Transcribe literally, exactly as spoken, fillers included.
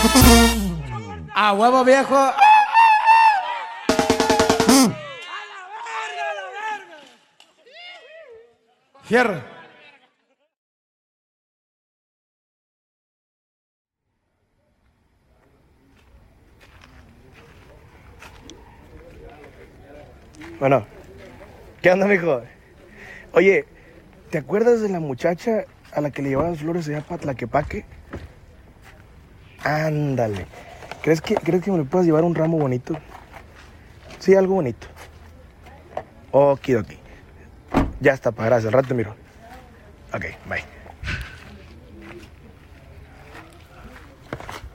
A huevo, viejo. Fierro. Bueno, ¿qué onda, mijo? Oye, ¿te acuerdas de la muchacha a la que le llevabas flores allá para Tlaquepaque? Ándale. ¿Crees que, ¿Crees que me le puedas llevar un ramo bonito? Sí, algo bonito. Okidoki. Ya está, pa, gracias. Al rato te miro. Ok, bye.